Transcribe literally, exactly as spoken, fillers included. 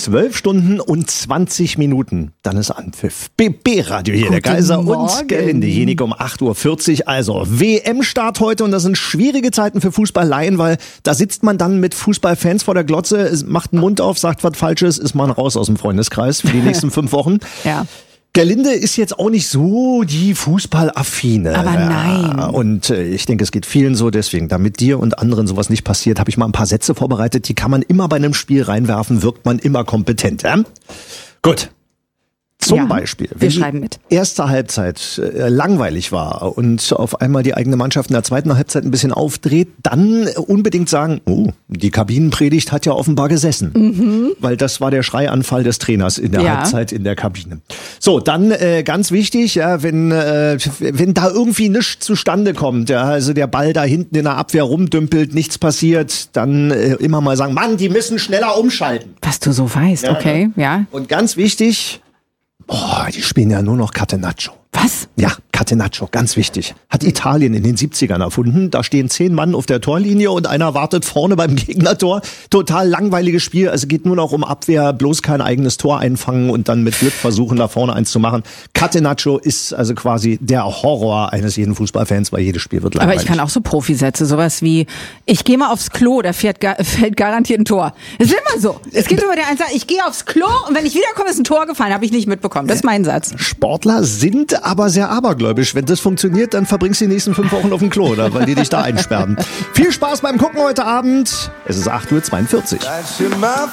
zwölf Stunden und zwanzig Minuten. Dann ist Anpfiff. B B-Radio hier, Guten der Geiser Morgen. und Gerlinde. Jenig um acht Uhr vierzig. Also W M-Start heute und das sind schwierige Zeiten für Fußballleien, weil da sitzt man dann mit Fußballfans vor der Glotze, macht den Mund auf, sagt was Falsches, ist man raus aus dem Freundeskreis für die nächsten fünf Wochen. Ja. Gerlinde ist jetzt auch nicht so die Fußballaffine. Aber nein. Ja, und äh, ich denke, es geht vielen so. Deswegen, damit dir und anderen sowas nicht passiert, habe ich mal ein paar Sätze vorbereitet. Die kann man immer bei einem Spiel reinwerfen, wirkt man immer kompetent. Ja? Gut. Zum Ja, Beispiel, wir wenn schreiben die mit. erste Halbzeit äh, langweilig war und auf einmal die eigene Mannschaft in der zweiten Halbzeit ein bisschen aufdreht, dann unbedingt sagen, oh, die Kabinenpredigt hat ja offenbar gesessen. Mhm. Weil das war der Schreianfall des Trainers in der Ja. Halbzeit in der Kabine. So, dann äh, ganz wichtig, ja, wenn äh, wenn da irgendwie nichts zustande kommt, ja, also der Ball da hinten in der Abwehr rumdümpelt, nichts passiert, dann äh, immer mal sagen, Mann, die müssen schneller umschalten. Was du so weißt, Ja, okay, ja. Und ganz wichtig, boah, die spielen ja nur noch Catenaccio. Was? Ja, Catenaccio, ganz wichtig. Hat Italien in den siebzigern erfunden. Da stehen zehn Mann auf der Torlinie und einer wartet vorne beim Gegnertor. Total langweiliges Spiel. Also geht nur noch um Abwehr, bloß kein eigenes Tor einfangen und dann mit Glück versuchen, da vorne eins zu machen. Catenaccio ist also quasi der Horror eines jeden Fußballfans, weil jedes Spiel wird langweilig. Aber ich kann auch so Profisätze, sowas wie, ich gehe mal aufs Klo, da fährt, ga- fällt garantiert ein Tor. Das ist immer so. Es gibt immer der einen sagt, ich gehe aufs Klo und wenn ich wiederkomme, ist ein Tor gefallen. Habe ich nicht mitbekommen. Das ist mein Satz. Sportler sind aber sehr abergläubisch. Wenn das funktioniert, dann verbringst du die nächsten fünf Wochen auf dem Klo, oder? Weil die dich da einsperren. Viel Spaß beim Gucken heute Abend. Es ist acht Uhr zweiundvierzig.